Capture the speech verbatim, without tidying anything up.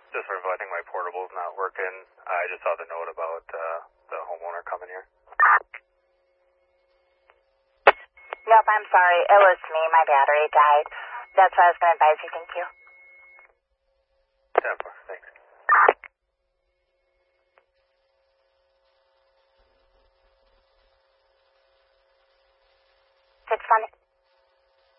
Just for, I think my portable's not working. I just saw the note about uh, the homeowner coming here. Nope, I'm sorry. It was me. My battery died. That's what I was going to advise you. Thank you. ten four, thanks. It's funny.